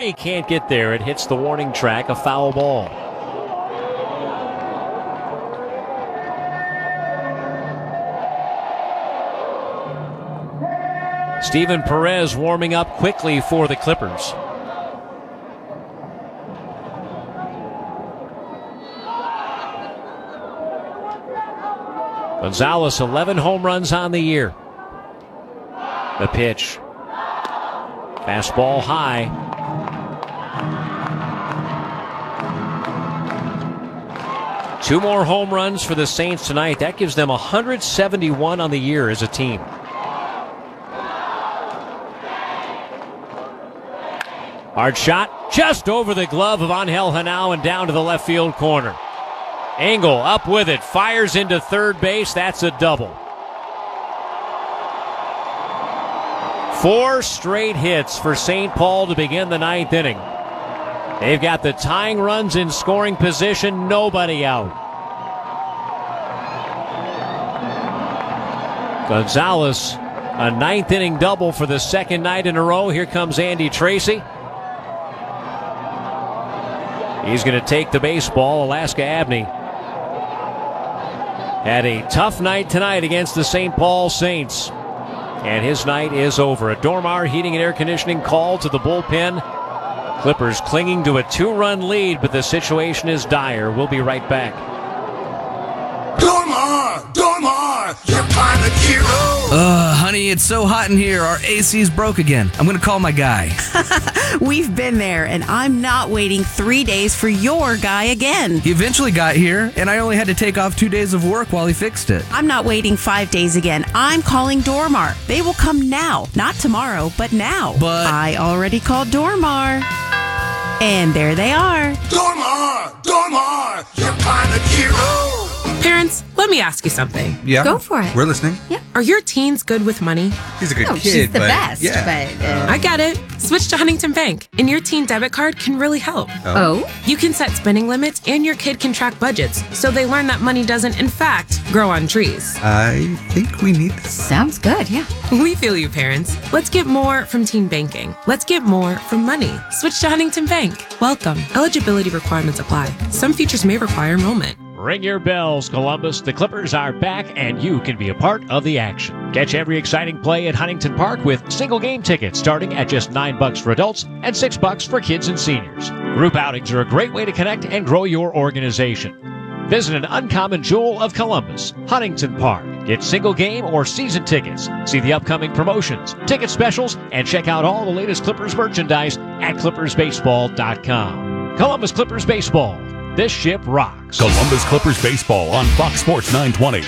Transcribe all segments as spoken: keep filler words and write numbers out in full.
He can't get there. It hits the warning track, a foul ball. Steven Perez warming up quickly for the Clippers. Gonzalez, eleven home runs on the year. The pitch. Fastball high. Two more home runs for the Saints tonight. That gives them one hundred seventy-one on the year as a team. Hard shot, just over the glove of Angel Henao and down to the left field corner. Engel up with it, fires into third base. That's a double. Four straight hits for Saint Paul to begin the ninth inning. They've got the tying runs in scoring position, nobody out. Gonzalez, a ninth inning double for the second night in a row. Here comes Andy Tracy. He's going to take the baseball. Alaska Abney had a tough night tonight against the Saint Paul Saints. And his night is over. A Dormar Heating and Air Conditioning call to the bullpen. Clippers clinging to a two-run lead, but the situation is dire. We'll be right back. Dormar! Dormar! Your pilot hero! Uh, honey, it's so hot in here. Our A C's broke again. I'm going to call my guy. We've been there, and I'm not waiting three days for your guy again. He eventually got here, and I only had to take off two days of work while he fixed it. I'm not waiting five days again. I'm calling Dormar. They will come now. Not tomorrow, but now. But I already called Dormar. And there they are. Dormar! Dormar! Your pilot hero! Parents, let me ask you something. Yeah. Go for it. We're listening. Yeah. Are your teens good with money? He's a good Oh, kid, she's the but best, yeah. but, uh, I get it. Switch to Huntington Bank, and your teen debit card can really help. Oh? You can set spending limits, and your kid can track budgets, so they learn that money doesn't, in fact, grow on trees. I think we need this. Sounds good, yeah. We feel you, parents. Let's get more from teen banking. Let's get more from money. Switch to Huntington Bank. Welcome. Eligibility requirements apply. Some features may require enrollment. Ring your bells, Columbus. The Clippers are back, and you can be a part of the action. Catch every exciting play at Huntington Park with single game tickets starting at just nine bucks for adults and six bucks for kids and seniors. Group outings are a great way to connect and grow your organization. Visit an uncommon jewel of Columbus, Huntington Park. Get single game or season tickets. See the upcoming promotions, ticket specials, and check out all the latest Clippers merchandise at clippers baseball dot com. Columbus Clippers Baseball. This ship rocks. Columbus Clippers Baseball on Fox Sports nine twenty.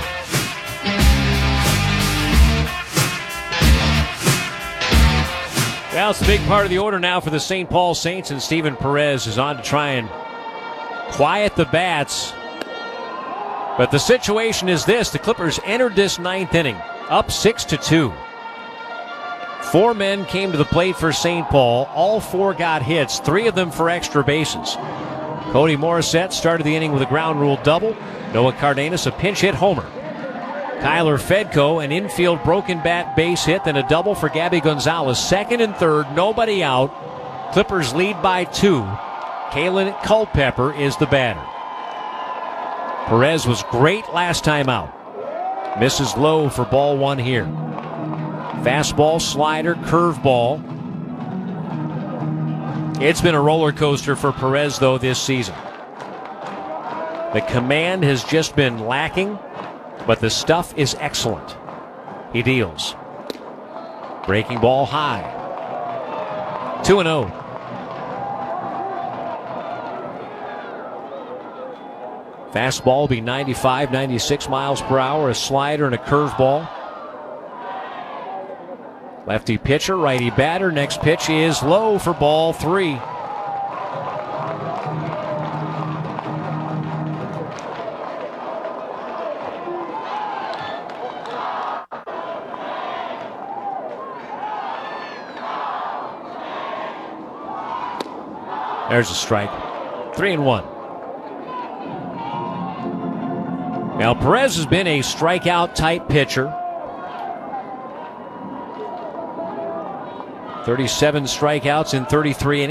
Well, it's a big part of the order now for the Saint Paul Saints, and Steven Perez is on to try and quiet the bats. But the situation is this. The Clippers entered this ninth inning up six to two. Four men came to the plate for Saint Paul. All four got hits, three of them for extra bases. Cody Morissette started the inning with a ground rule double. Noah Cardenas a pinch hit homer. Kyler Fedko an infield broken bat base hit, then a double for Gabby Gonzalez. Second and third, nobody out. Clippers lead by two. Kalen Culpepper is the batter. Perez was great last time out. Misses low for ball one here. Fastball, slider, curveball. It's been a roller coaster for Perez, though, this season. The command has just been lacking, but the stuff is excellent. He deals. Breaking ball high. two and oh. Fastball will be ninety-five, ninety-six miles per hour, a slider and a curveball. Lefty pitcher, righty batter. Next pitch is low for ball three. There's a strike. Three and one. Now, Perez has been a strikeout type pitcher. thirty-seven strikeouts in thirty-three innings.